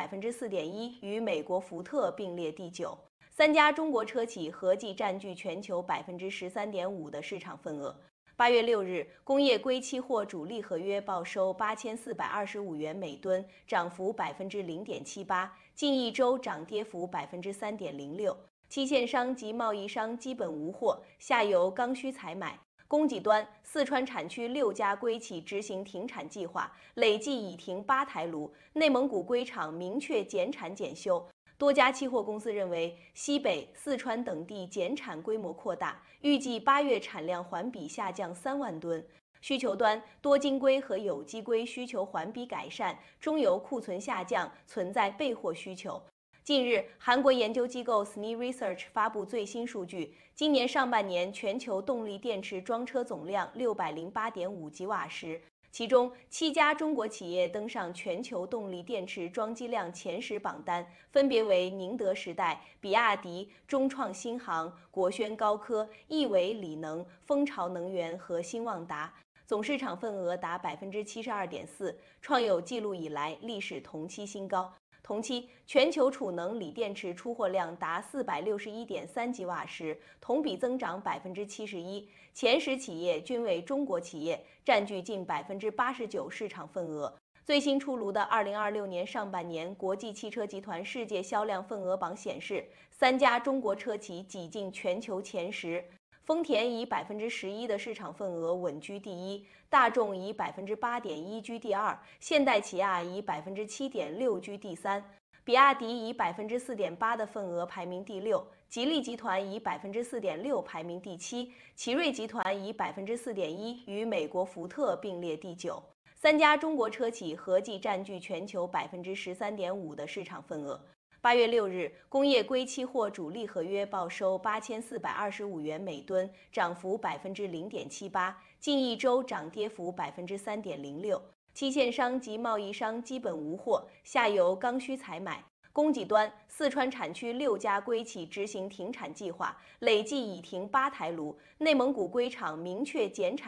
4.1%，与美国福特并列第9。3家中国车企合计占据全球13.5%的市场份额。8月6日，工业硅期货主力合约报收8425元每吨，涨幅0.78%，近一周涨跌幅3.06%。期限商及贸易商基本无货，下游刚需采买。供给端，四川产区6家硅企执行停产计划，累计已停8台炉。内蒙古硅厂明确减产减休。多家期货公司认为，西北、四川等地减产规模扩大，预计8月产量环比下降3万吨。需求端，多晶硅和有机硅需求环比改善，中游库存下降，存在备货需求。近日，韩国研究机构 SNI Research 发布最新数据，今年上半年全球动力电池装车总量608.5吉瓦时，其中7家中国企业登上全球动力电池装机量前10榜单，分别为宁德时代、比亚迪、中创新航、国轩高科、亿纬锂能、蜂巢能源和新旺达。总市场份额达72.4%，创有记录以来历史同期新高。同期，全球储能锂电池出货量达461.3吉瓦时，同比增长71%。前10企业均为中国企业，占据近89%市场份额。最新出炉的2026年上半年国际汽车集团世界销量份额榜显示，3家中国车企挤进全球前10。丰田以11%的市场份额稳居第1，大众以8.1%居第2，现代起亚以7.6%居第3，比亚迪以4.8%的份额排名第6，吉利集团以4.6%排名第7，奇瑞集团以4.1%与美国福特并列第9。3家中国车企合计占据全球13.5%的市场份额。8月6日，工业硅期货主力合约报收8425元每吨，涨幅0.78%，近一周涨跌幅3.06%。期限商及贸易商基本无货，下游刚需采买。供给端，四川产区6家硅企执行停产计划，累计已停8台炉。内蒙古硅厂明确减产。